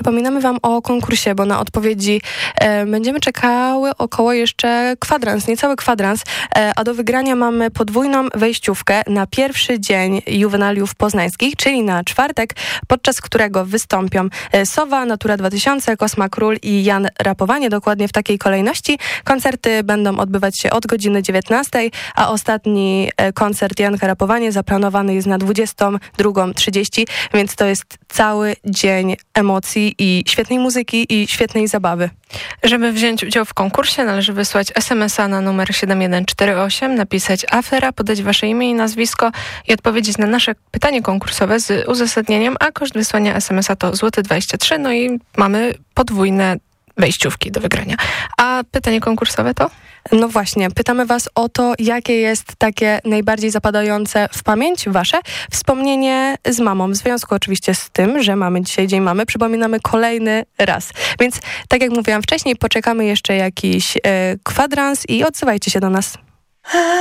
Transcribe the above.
przypominamy wam o konkursie, bo na odpowiedzi będziemy czekały około jeszcze kwadrans, niecały kwadrans, a do wygrania mamy podwójną wejściówkę na pierwszy dzień Juwenaliów Poznańskich, czyli na czwartek, podczas którego wystąpią Sowa, Natura 2000, Kosma Król i Jan Rapowanie, dokładnie w takiej kolejności. Koncerty będą odbywać się od godziny 19, a ostatni koncert Janka Rapowanie zaplanowany jest na 22:30, więc to jest cały dzień emocji i świetnej muzyki i świetnej zabawy. Żeby wziąć udział w konkursie, należy wysłać SMS-a na numer 7148, napisać afera, podać wasze imię i nazwisko i odpowiedzieć na nasze pytanie konkursowe z uzasadnieniem, a koszt wysłania SMS-a to złoty 23, no i mamy podwójne wejściówki do wygrania. A pytanie konkursowe to? No właśnie, pytamy was o to, jakie jest takie najbardziej zapadające w pamięć wasze wspomnienie z mamą. W związku oczywiście z tym, że mamy dzisiaj Dzień Mamy, przypominamy kolejny raz. Więc tak jak mówiłam wcześniej, poczekamy jeszcze jakiś kwadrans i odzywajcie się do nas.